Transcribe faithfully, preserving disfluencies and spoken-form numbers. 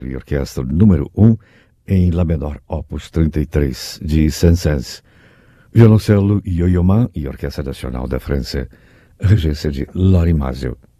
e orquestra número um em Lá menor, opus trinta e três, de Saint-Saëns. Violoncelo Yo-Yo Ma e Orquestra Nacional da França, regência de Lorin Maazel.